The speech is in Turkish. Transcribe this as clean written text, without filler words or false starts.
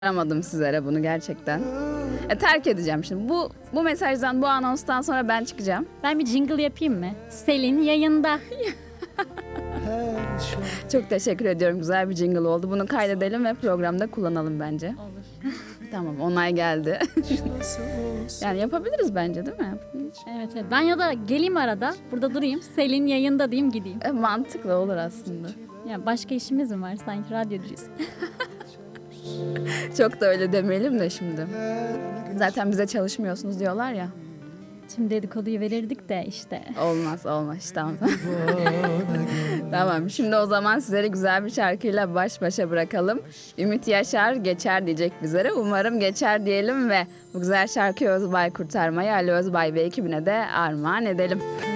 Anlamadım sizlere bunu gerçekten. Terk edeceğim şimdi. Bu mesajdan, bu anonstan sonra ben çıkacağım. Ben bir jingle yapayım mı? Selin yayında. Çok teşekkür ediyorum. Güzel bir jingle oldu. Bunu kaydedelim ve programda kullanalım bence. Olur. Tamam, onay geldi. Yani yapabiliriz bence, değil mi? Evet. Ben ya da geleyim arada. Burada durayım. Selin yayında diyeyim gideyim. Mantıklı olur aslında. Ya başka işimiz mi var sanki radyocuyuz? Çok da öyle demeyelim de şimdi. Zaten bize çalışmıyorsunuz diyorlar ya. Şimdi dedikoduyu verirdik de işte. Olmaz. Tamam. Tamam. Şimdi o zaman sizleri güzel bir şarkıyla baş başa bırakalım. Ümit Yaşar geçer diyecek bizlere. Umarım geçer diyelim ve bu güzel şarkıyı Özbay Kurtarmayı Ali Özbay ve ekibine de armağan edelim.